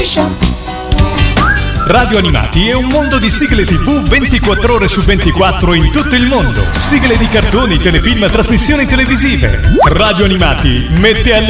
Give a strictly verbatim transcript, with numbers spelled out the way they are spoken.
Radio Animati è un mondo di sigle tivù ventiquattro ore su ventiquattro in tutto il mondo. Sigle di cartoni, telefilm, trasmissioni televisive. Radio Animati mette alle